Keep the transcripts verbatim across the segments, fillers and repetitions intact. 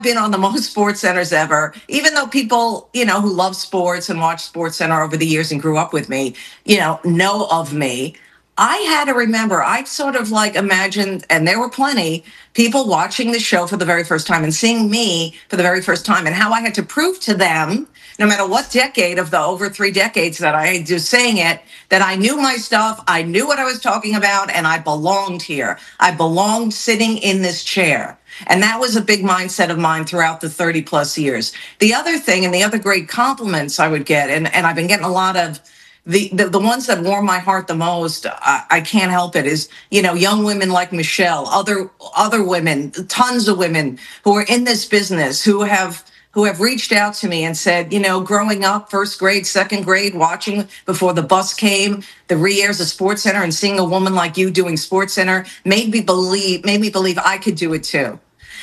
been on the most sports centers ever, even though people, you know, who love sports and watch Sports Center over the years and grew up with me, you know, know of me. I had to remember, I sort of like imagined, and there were plenty people watching the show for the very first time and seeing me for the very first time, and how I had to prove to them, no matter what decade of the over three decades that I had just saying it, that I knew my stuff, I knew what I was talking about, and I belonged here. I belonged sitting in this chair. And that was a big mindset of mine throughout the thirty plus years. The other thing, and the other great compliments I would get, and, and I've been getting a lot of the, the, the ones that warm my heart the most, I, I can't help it, is, you know, young women like Michelle, other other women, tons of women who are in this business, who have who have reached out to me and said, you know, growing up, first grade, second grade, watching before the bus came, the re-airs of Sports Center, and seeing a woman like you doing Sports Center made me believe, made me believe I could do it too.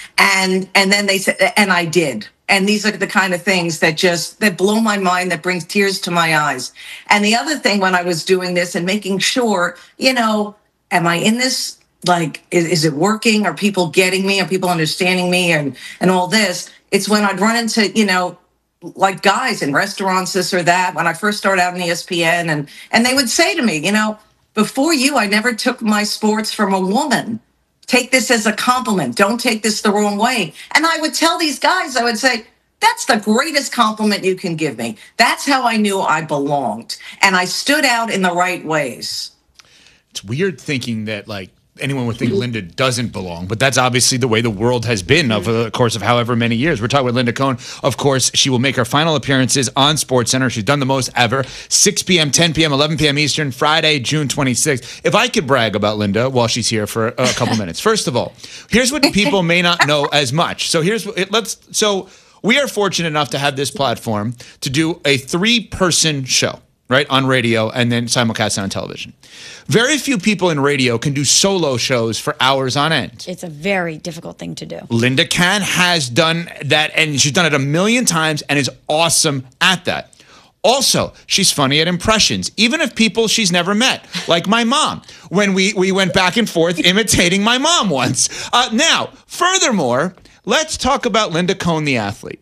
And and then they said, and I did. And these are the kind of things that just, that blow my mind, that brings tears to my eyes. And the other thing when I was doing this and making sure, you know, am I in this? Like, is, is it working? Are people getting me? Are people understanding me? And, and all this. It's when I'd run into, you know, like guys in restaurants, this or that, when I first started out in E S P N, and, and they would say to me, you know, before you, I never took my sports from a woman. Take this as a compliment. Don't take this the wrong way. And I would tell these guys, I would say, that's the greatest compliment you can give me. That's how I knew I belonged. And I stood out in the right ways. It's weird thinking that, like, anyone would think Linda doesn't belong, but that's obviously the way the world has been over the course of however many years. We're talking with Linda Cohn. Of course, she will make her final appearances on Sports Center. She's done the most ever. six p.m., ten p.m., eleven p.m. Eastern, Friday, June twenty-sixth. If I could brag about Linda while she's here for a couple minutes. First of all, here's what people may not know as much. So here's what, let's, so we are fortunate enough to have this platform to do a three-person show, right, on radio and then simulcast on television. Very few people in radio can do solo shows for hours on end. It's a very difficult thing to do. Linda Can has done that, and she's done it a million times and is awesome at that. Also, she's funny at impressions, even of people she's never met, like my mom, when we, we went back and forth imitating my mom once. Uh, now, furthermore, let's talk about Linda Cohn, the athlete.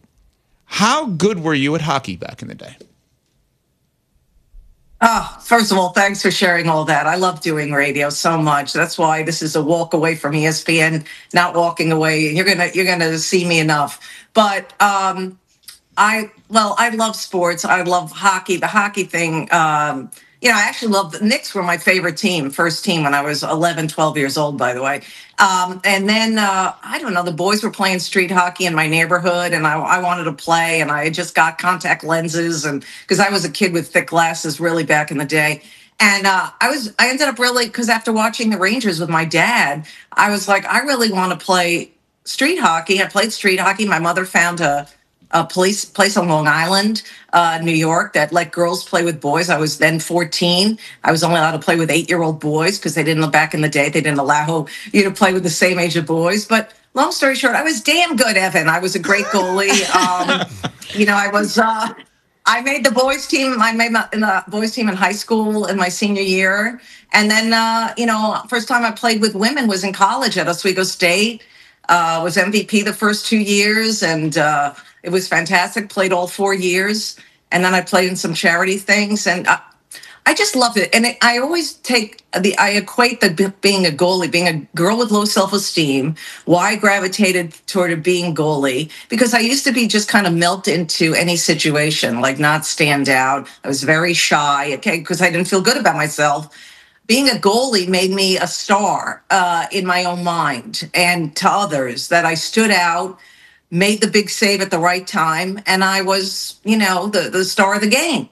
How good were you at hockey back in the day? Oh, first of all, thanks for sharing all that. I love doing radio so much. That's why this is a walk away from E S P N, not walking away. You're gonna you're gonna see me enough. But um, I well, I love sports. I love hockey. The hockey thing. Um, you know, I actually love the Knicks were my favorite team, first team when I was eleven, twelve years old, by the way. Um, and then, uh, I don't know, the boys were playing street hockey in my neighborhood, and I, I wanted to play, and I just got contact lenses, and because I was a kid with thick glasses really back in the day. And uh, I was, I ended up really, because after watching the Rangers with my dad, I was like, I really want to play street hockey. I played street hockey. My mother found a a place place on Long Island, uh, New York, that let girls play with boys. I was then fourteen. I was only allowed to play with eight-year-old boys because they didn't, back in the day, they didn't allow you to play with the same age of boys. But long story short, I was damn good, Evan. I was a great goalie. Um, you know, I was. Uh, I made the boys team. I made my, in the boys team in high school in my senior year, and then uh, you know, first time I played with women was in college at Oswego State. Uh, was M V P the first two years, and uh, it was fantastic. Played all four years, and then I played in some charity things, and I, I just loved it. And it, I always take the, I equate the b- being a goalie, being a girl with low self-esteem, why I gravitated toward being goalie, because I used to be just kind of melt into any situation, like not stand out. I was very shy, okay, because I didn't feel good about myself. Being a goalie made me a star uh, in my own mind and to others, that I stood out, made the big save at the right time, and I was, you know, the, the star of the game.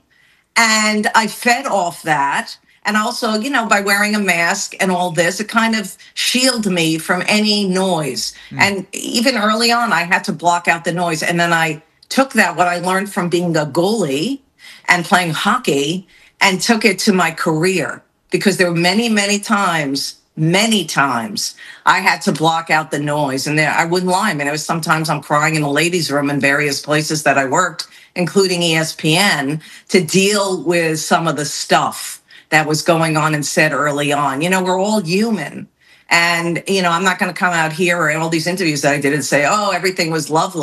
And I fed off that. And also, you know, by wearing a mask and all this, it kind of shielded me from any noise. Mm. And even early on, I had to block out the noise. And then I took that, what I learned from being a goalie and playing hockey, and took it to my career. Because there were many, many times, many times, I had to block out the noise. And there, I wouldn't lie. I mean, it was sometimes I'm crying in the ladies' room in various places that I worked, including E S P N, to deal with some of the stuff that was going on and said early on. You know, we're all human. And, you know, I'm not going to come out here or in all these interviews that I did and say, oh, everything was lovely.